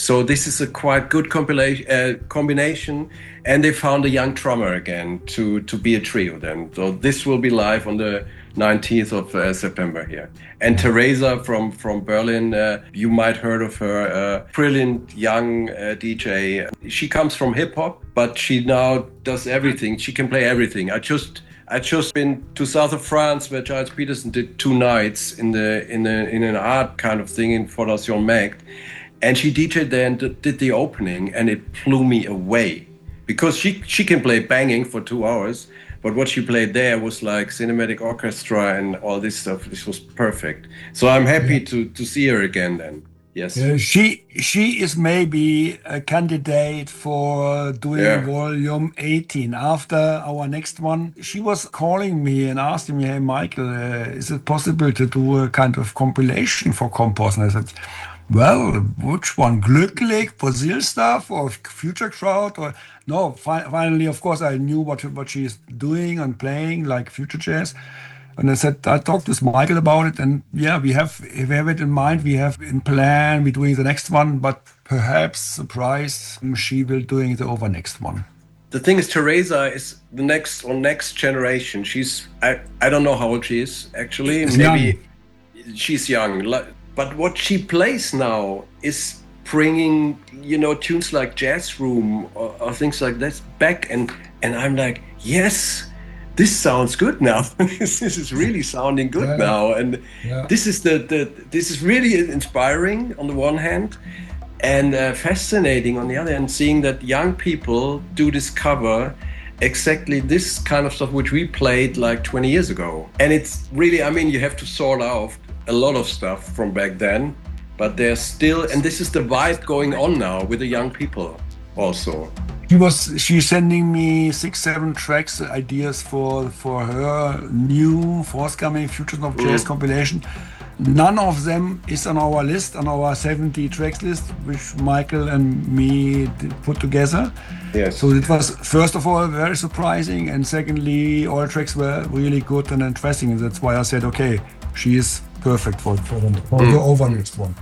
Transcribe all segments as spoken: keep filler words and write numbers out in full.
So this is a quite good compilation, uh, combination. And they found a young drummer again to, to be a trio then. So this will be live on the nineteenth of uh, September here. And Teresa from, from Berlin, uh, you might heard of her, uh, brilliant young uh, D J. She comes from hip hop, but she now does everything. She can play everything. I just I just been to south of France where Giles Peterson did two nights in the in a, in an art kind of thing in Fondation Magd, and she D J'd there and did the opening, and it blew me away because she she can play banging for two hours. But what she played there was like cinematic orchestra and all this stuff. This was perfect. So I'm happy yeah. to, to see her again then. Yes. Uh, she she is maybe a candidate for doing yeah. volume eighteen after our next one. She was calling me and asking me, hey, Michael, uh, is it possible to do a kind of compilation for Compost? And I said, well, which one? Glücklich, Brazil stuff or Future Crowd? Or no, fi- finally, of course, I knew what what she's doing and playing, like Future Jazz. And I said, I talked with Michael about it. And yeah, we have, if we have it in mind, we have in plan, we're doing the next one, but perhaps, surprise, she will doing the over next one. The thing is, Teresa is the next or next generation. She's, I, I don't know how old she is, actually. She's Maybe young. She's young. But what she plays now is bringing, you know, tunes like Jazz Room or, or things like that back. And, and I'm like, yes, this sounds good now. this is really sounding good yeah. now. And yeah. this is the, the this is really inspiring on the one hand and uh, fascinating on the other hand, seeing that young people do discover exactly this kind of stuff which we played like twenty years ago. And it's really, I mean, you have to sort out a lot of stuff from back then, but there's still, and this is the vibe going on now with the young people also. She was she's sending me six, seven tracks, ideas for for her new forthcoming Futures of Jazz mm. compilation. None of them is on our list, on our seventy tracks list, which Michael and me put together. Yes. So it was, first of all, very surprising, and secondly, all tracks were really good and interesting. And that's why I said, okay, she is perfect for, for, the, for mm. the over next one.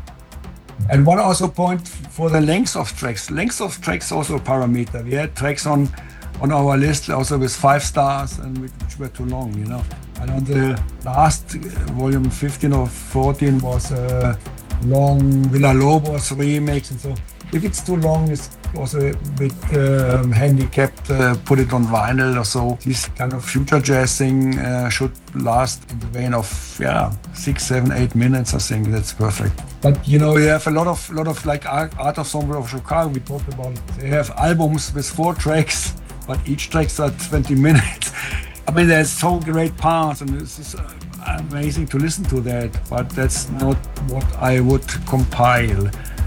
And one also point for the length of tracks. Length of tracks also a parameter. We had tracks on on our list also with five stars and which were too long, you know. And on the last uh, volume fifteen or fourteen was a long Villa-Lobos remix, and so if it's too long, it's also a bit um, handicapped. Uh, put it on vinyl or so. This kind of future jazz thing uh, should last in the vein of yeah six, seven, eight minutes. I think that's perfect. But you know, you have a lot of lot of like Art, Art Ensemble of Chicago. We talked about it. They have albums with four tracks, but each track's are twenty minutes. I mean, there's so great parts, and it's just uh, amazing to listen to that. But that's not what I would compile.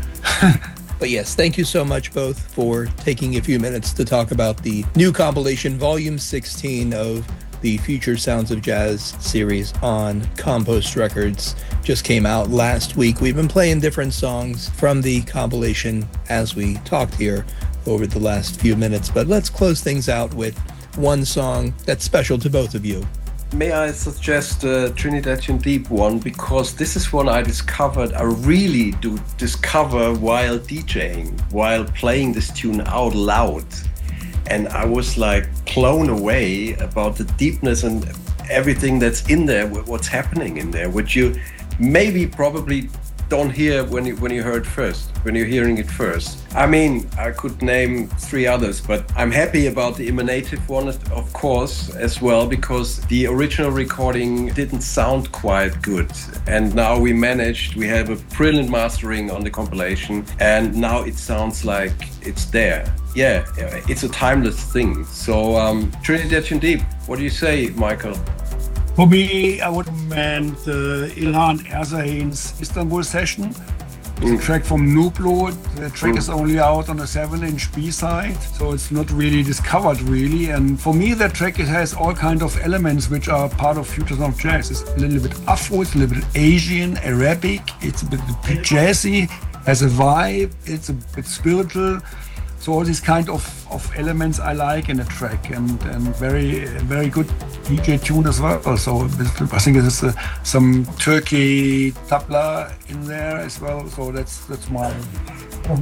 But yes, thank you so much both for taking a few minutes to talk about the new compilation, Volume sixteen of the Future Sounds of Jazz series on Compost Records. Just came out last week. We've been playing different songs from the compilation as we talked here over the last few minutes. But let's close things out with one song that's special to both of you. May I suggest uh, Trinidadian Deep one, because this is one I discovered, I really do discover while DJing, while playing this tune out loud. And I was like blown away about the deepness and everything that's in there, what's happening in there, which you maybe probably don't hear when you when you heard first, when you're hearing it first. I mean, I could name three others, but I'm happy about the Emanative one, of course, as well, because the original recording didn't sound quite good. And now we managed, we have a brilliant mastering on the compilation, and now it sounds like it's there. Yeah, it's a timeless thing. So um, Trinidadian Deep, what do you say, Michael? For me, I would recommend uh, Ilhan Erzahin's Istanbul session. It's mm. a track from Nublo. The track mm. is only out on a seven inch B-side, so it's not really discovered really. And for me, that track, it has all kinds of elements which are part of Futures of Jazz. It's a little bit Afro, it's a little bit Asian, Arabic, it's a bit, a bit jazzy, has a vibe, it's a bit spiritual. So all these kind of, of elements I like in a track, and, and very very good D J tune as well. So I think there's uh, some Turkey tabla in there as well. So that's that's my